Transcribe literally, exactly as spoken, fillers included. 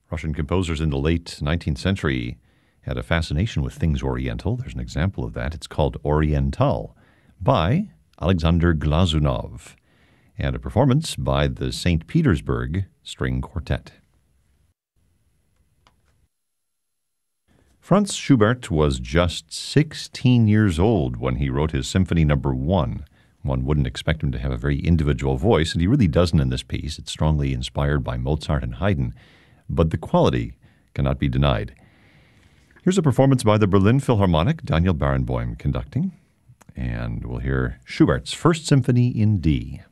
Russian composers in the late nineteenth century had a fascination with things Oriental. There's an example of that. It's called Oriental by Alexander Glazunov, and a performance by the Saint Petersburg String Quartet. Franz Schubert was just sixteen years old when he wrote his Symphony Number One. One wouldn't expect him to have a very individual voice, and he really doesn't in this piece. It's strongly inspired by Mozart and Haydn, but the quality cannot be denied. Here's a performance by the Berlin Philharmonic, Daniel Barenboim conducting, and we'll hear Schubert's First Symphony in D.